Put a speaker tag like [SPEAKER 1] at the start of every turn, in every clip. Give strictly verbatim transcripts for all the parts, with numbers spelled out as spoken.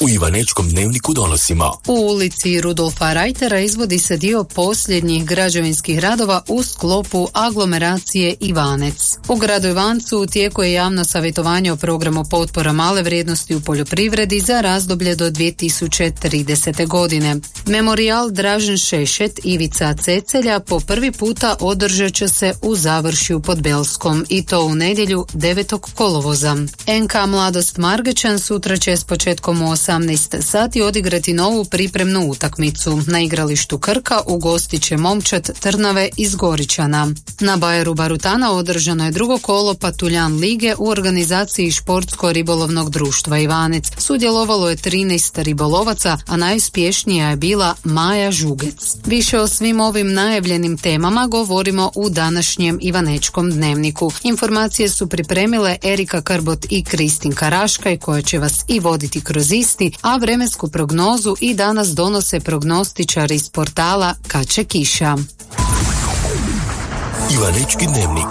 [SPEAKER 1] U Ivanečkom dnevniku donosimo.
[SPEAKER 2] U ulici Rudolfa Reitera izvodi se dio posljednjih građevinskih radova u sklopu aglomeracije Ivanec. U gradu Ivancu u tijeku je javno savjetovanje o programu potpora male vrijednosti u poljoprivredi za razdoblje do dvije tisuće tridesete. godine. Memorijal Dražen Šešet Ivica Cecelja po prvi puta održat će se u Završju pod Belskom i to u nedjelju devetog kolovoza. en ka Mladost Margečan sutra će s početkom u osamnaest sati odigrati novu pripremnu utakmicu. Na igralištu Krka ugostit će momčad Trnave iz Goričana. Na Bajeru Barutana održano je drugo kolo Patuljan lige u organizaciji Športsko-ribolovnog društva Ivanec. Sudjelovalo je trinaest ribolovaca, a najuspješnija je bila Maja Žugec. Više o svim ovim najavljenim temama govorimo u današnjem Ivanečkom dnevniku. Informacije su pripremile Erika Krbot i Kristinka Raškaj, koja će vas i voditi kroz isti, a vremensku prognozu i danas donose prognostičari iz portala Kad će kiša.
[SPEAKER 1] Ivanečki dnevnik.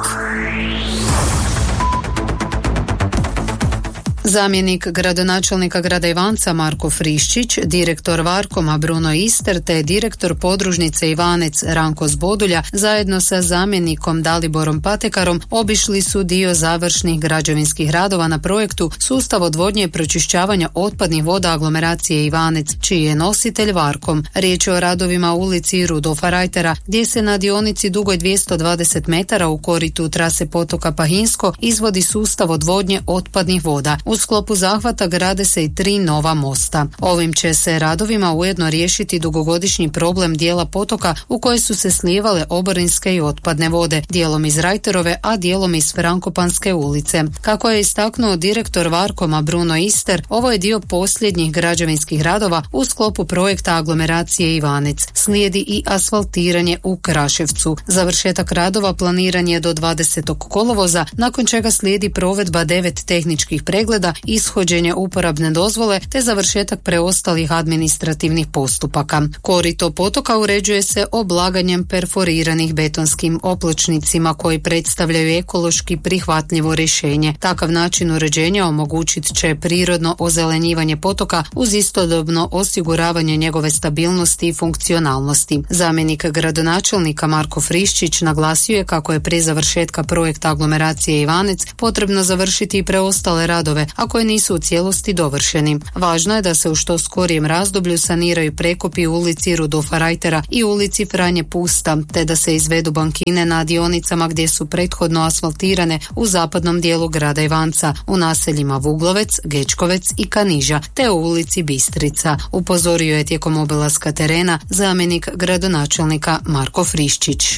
[SPEAKER 2] Zamjenik gradonačelnika grada Ivanca Marko Friščić, direktor Varkoma Bruno Ister te direktor podružnice Ivanec Ranko Zbodulja zajedno sa zamjenikom Daliborom Patekarom obišli su dio završnih građevinskih radova na projektu Sustav odvodnje i pročišćavanja otpadnih voda aglomeracije Ivanec, čiji je nositelj Varkom. Riječ je o radovima u ulici Rudolfa Reitera, gdje se na dionici dugoj dvjesto dvadeset metara u koritu trase potoka Pahinsko izvodi sustav odvodnje otpadnih voda. U sklopu zahvata grade se i tri nova mosta. Ovim će se radovima ujedno riješiti dugogodišnji problem dijela potoka u koje su se slijevale oborinske i otpadne vode, dijelom iz Reiterove, a dijelom iz Frankopanske ulice. Kako je istaknuo direktor Varkoma Bruno Ister, ovo je dio posljednjih građevinskih radova u sklopu projekta aglomeracije Ivanec. Slijedi i asfaltiranje u Kraševcu. Završetak radova planiran je do dvadesetog kolovoza, nakon čega slijedi provedba devet tehničkih pregleda, ishođenje uporabne dozvole te završetak preostalih administrativnih postupaka. Korito potoka uređuje se oblaganjem perforiranih betonskim opločnicima koji predstavljaju ekološki prihvatljivo rješenje. Takav način uređenja omogućit će prirodno ozelenjivanje potoka uz istodobno osiguravanje njegove stabilnosti i funkcionalnosti. Zamjenik gradonačelnika Marko Friščić naglasio je kako je prije završetka projekta aglomeracije Ivanec potrebno završiti i preostale radove, a koji nisu u cijelosti dovršeni. Važno je da se u što skorijem razdoblju saniraju prekopi u ulici Rudolfa Reitera i ulici Franje Pusta, te da se izvedu bankine na dionicama gdje su prethodno asfaltirane u zapadnom dijelu grada Ivanca, u naseljima Vuglovec, Gečkovec i Kaniža, te u ulici Bistrica. Upozorio je tijekom obilaska terena zamjenik gradonačelnika Marko Friščić.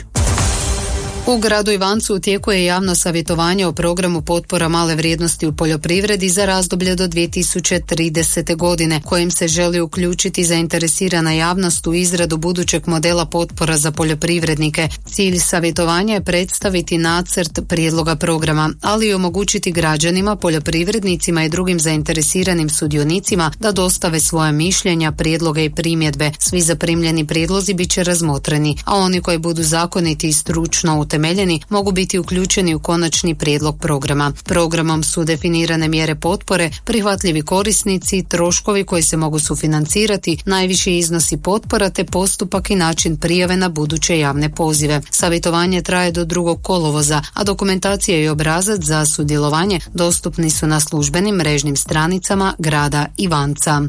[SPEAKER 2] U gradu Ivancu u tijeku je javno savjetovanje o programu potpora male vrijednosti u poljoprivredi za razdoblje do dvije tisuće tridesete. godine, kojim se želi uključiti zainteresirana javnost u izradu budućeg modela potpora za poljoprivrednike. Cilj savjetovanja je predstaviti nacrt prijedloga programa, ali i omogućiti građanima, poljoprivrednicima i drugim zainteresiranim sudionicima da dostave svoje mišljenja, prijedloge i primjedbe. Svi zaprimljeni prijedlozi bit će razmotreni, a oni koji budu zakoniti i stručno utemeljeni utemeljeni mogu biti uključeni u konačni prijedlog programa. Programom su definirane mjere potpore, prihvatljivi korisnici, troškovi koji se mogu sufinancirati, najviši iznosi potpora te postupak i način prijave na buduće javne pozive. Savjetovanje traje do drugog kolovoza, a dokumentacija i obrazac za sudjelovanje dostupni su na službenim mrežnim stranicama grada Ivanca.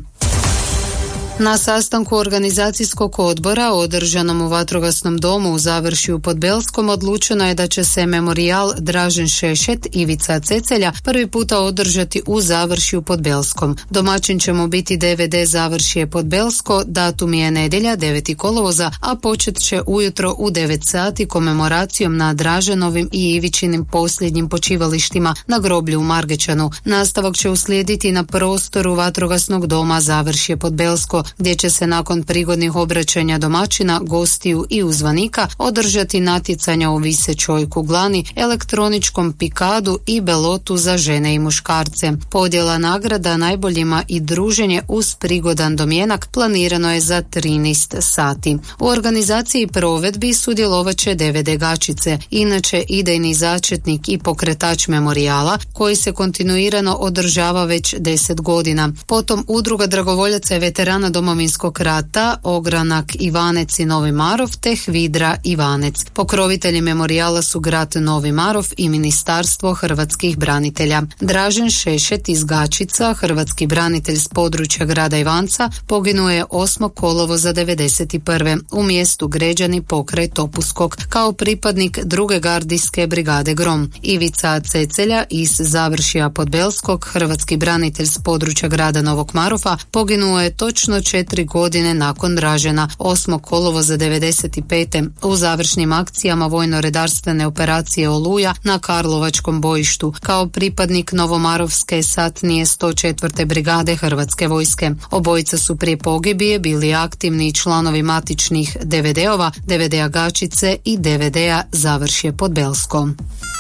[SPEAKER 2] Na sastanku organizacijskog odbora održanom u Vatrogasnom domu u Završju pod Belskom odlučeno je da će se memorijal Dražen Šešet Ivica Cecelja prvi puta održati u Završju pod Belskom. Domaćin će mu biti D V D Završje pod Belsko, datum je nedjelja deveti kolovoza, a počet će ujutro u devet sati komemoracijom na Draženovim i Ivičinim posljednjim počivalištima na groblju u Margečanu. Nastavak će uslijediti na prostoru Vatrogasnog doma Završje pod Belsko, gdje će se nakon prigodnih obraćanja domaćina, gostiju i uzvanika održati natjecanja u visećoj kuglani, elektroničkom pikadu i belotu za žene i muškarce. Podjela nagrada najboljima i druženje uz prigodan domjenak planirano je za trinaest sati. U organizaciji provedbi sudjelovat će D V D Gačice, inače idejni začetnik i pokretač memorijala koji se kontinuirano održava već deset godina. Potom Udruga dragovoljaca i veterana Domovinskog rata, Ogranak Ivanec i Novi Marof te Hvidra Ivanec. Pokrovitelji memorijala su grad Novi Marof i Ministarstvo hrvatskih branitelja. Dražen Šešet iz Gačica, hrvatski branitelj s područja grada Ivanca, poginuo je osmog kolovoza devedeset prve u mjestu Gređani pokraj Topuskog kao pripadnik druge gardijske brigade Grom. Ivica Cecelja iz Završija Podbelskog, hrvatski branitelj s područja grada Novog Marofa, poginuo je točno četiri godine nakon Dražena osmog kolovoza devedeset pete u završnim akcijama vojno-redarstvene operacije Oluja na Karlovačkom bojištu kao pripadnik Novomarovske satnije sto četvrte brigade Hrvatske vojske. Obojica su prije pogibije bili aktivni članovi matičnih D V D-ova, D V D-a Gačice i D V D-a Završje Podbelsko.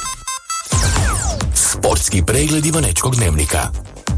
[SPEAKER 1] Sportski pregled Ivanečkog dnevnika.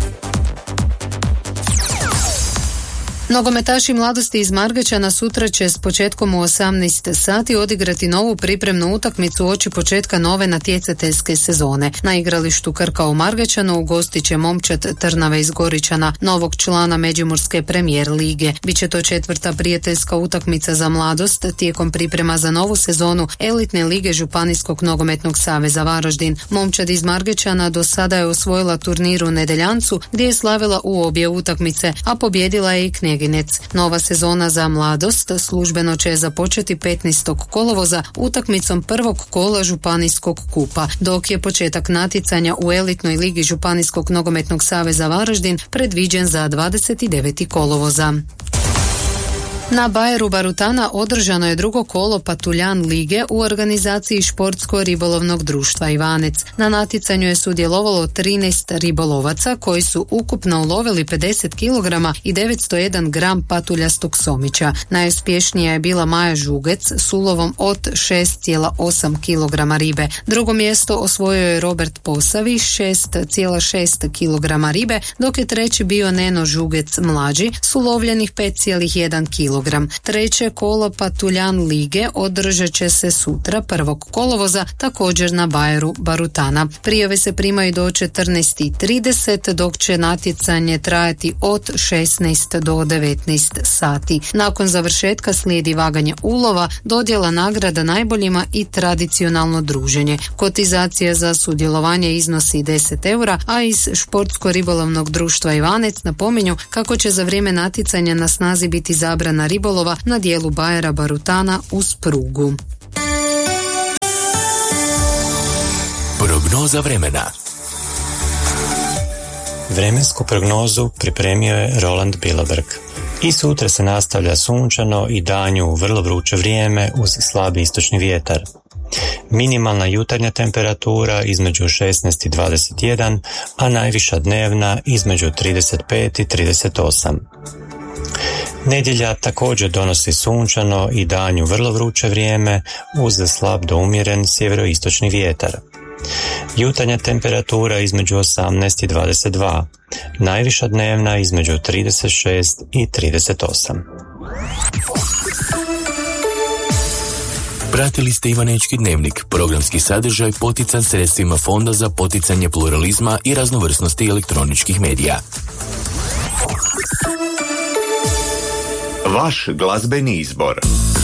[SPEAKER 2] Nogometaši mladosti iz Margačana sutra će s početkom u osamnaest sati odigrati novu pripremnu utakmicu uoči početka nove natjecateljske sezone. Na igralištu Krka u Margačanu ugostit će momčad Trnave iz Goričana, novog člana Međimurske premijer lige. Biće to četvrta prijateljska utakmica za mladost tijekom priprema za novu sezonu elitne lige Županijskog nogometnog saveza Varaždin. Momčad iz Margačana do sada je osvojila turnir u Nedeljancu gdje je slavila u obje utakmice, a pobjedila je i Knjeg. Nova sezona za mladost službeno će započeti petnaestog kolovoza utakmicom prvog kola Županijskog kupa, dok je početak natjecanja u elitnoj ligi Županijskog nogometnog saveza Varaždin predviđen za dvadeset deveti kolovoza. Na Bajeru Barutana održano je drugo kolo Patuljan lige u organizaciji Športsko-ribolovnog društva Ivanec. Na natjecanju je sudjelovalo trinaest ribolovaca koji su ukupno ulovili pedeset kilograma i devetsto jedan gram patuljastog somića. Najuspješnija je bila Maja Žugec s ulovom od šest zarez osam kilograma ribe. Drugo mjesto osvojio je Robert Posavi šest zarez šest kilograma ribe, dok je treći bio Neno Žugec mlađi s ulovljenih pet zarez jedan kilograma. Treće kolo Patuljan lige održat će se sutra prvog kolovoza također na Bajeru Barutana. Prijave se primaju do četrnaest i trideset, dok će natjecanje trajati od šesnaest do devetnaest sati. Nakon završetka slijedi vaganje ulova, dodjela nagrada najboljima i tradicionalno druženje. Kotizacija za sudjelovanje iznosi deset eura, a iz Športsko-ribolovnog društva Ivanec napominju kako će za vrijeme natjecanja na snazi biti zabrana ribolova na dijelu Bajera Barutana uz prugu.
[SPEAKER 1] Prognoza vremena.
[SPEAKER 3] Vremensku prognozu pripremio je Roland Biloberg. I sutra se nastavlja sunčano i danju vrlo vruće vrijeme uz slabi istočni vjetar. Minimalna jutarnja temperatura između šesnaest i dvadeset jedan, a najviša dnevna između trideset pet i trideset osam. Nedjelja također donosi sunčano i danju vrlo vruće vrijeme uz slab do umjeren sjeveroistočni vjetar. Jutarnja temperatura između osamnaest i dvadeset dva, najviša dnevna između trideset šest i trideset osam.
[SPEAKER 1] Pratili ste Ivanečki dnevnik, programski sadržaj potican sredstvima Fonda za poticanje pluralizma i raznovrsnosti elektroničkih medija.
[SPEAKER 4] Vaš glazbeni izbor.